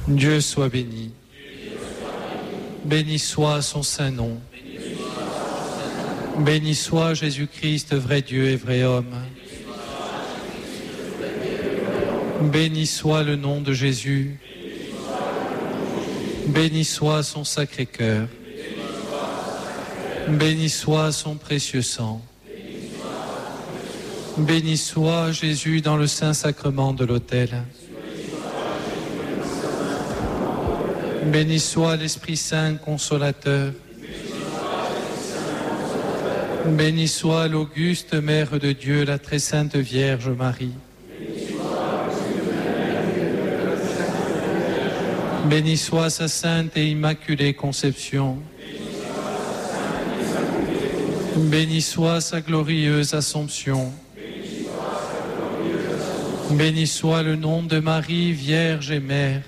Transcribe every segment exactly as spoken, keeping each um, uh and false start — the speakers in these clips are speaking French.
Dieu soit béni. Béni soit son saint nom. Béni soit Jésus-Christ, vrai Dieu et vrai homme. Béni soit le nom de Jésus. Béni soit son sacré cœur. Béni soit son précieux sang. Béni soit Jésus dans le saint sacrement de l'autel. Béni soit l'Esprit Saint consolateur. Béni soit l'auguste Mère de Dieu, la très sainte Vierge Marie. Béni soit sa sainte et immaculée conception. Béni soit sa glorieuse Assomption. Béni soit le nom de Marie, Vierge et Mère.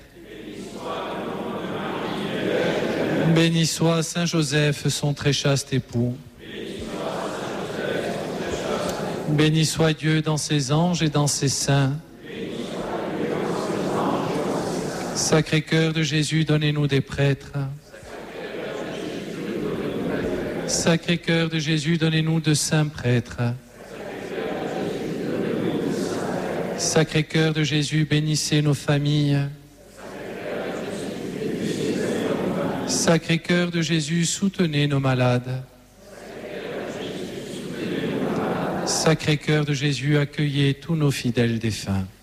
Béni soit Saint Joseph, son très chaste époux. Béni soit Dieu dans ses anges et dans ses saints. Sacré-Cœur de Jésus, donnez-nous des prêtres. Sacré-Cœur de Jésus, donnez-nous de saints prêtres. Sacré-Cœur de Jésus, bénissez nos familles. Sacré-Cœur de Jésus, soutenez nos malades. Sacré-Cœur de Jésus, accueillez tous nos fidèles défunts.